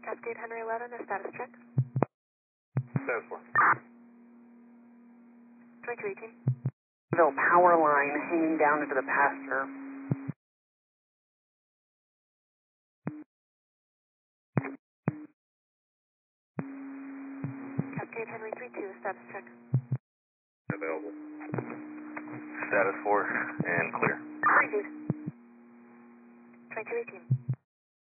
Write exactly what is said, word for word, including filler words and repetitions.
Cascade Henry eleven, a status check. Status four. twenty-two eighteen. The power line hanging down into the pasture. Cascade Henry three two, status check. Available. Status four and clear. Received. twenty-two eighteen.